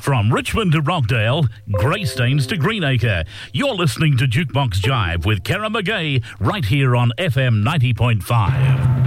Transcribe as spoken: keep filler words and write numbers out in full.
From Richmond to Rockdale, Greystanes to Greenacre. You're listening to Jukebox Jive with Kara McGay right here on F M ninety point five.